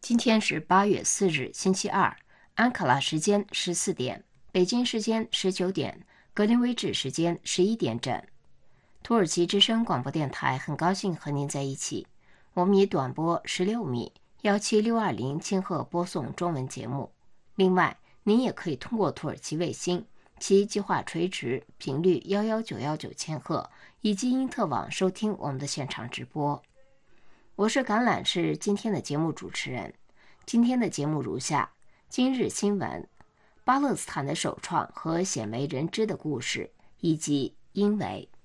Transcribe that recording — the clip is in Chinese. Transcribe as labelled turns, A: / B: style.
A: 今天是8月4日，星期二，安卡拉时间14点，北京时间19点，格林威治时间11点整。土耳其之声广播电台很高兴和您在一起。我们以短波16米17620千赫播送中文节目。另外，您也可以通过土耳其卫星，其计划垂直频率11919千赫，以及因特网收听我们的现场直播。我是橄榄是今天的节目主持人。今天的节目如下：今日新闻、巴勒斯坦的首创和鲜为人知的故事，以及因为。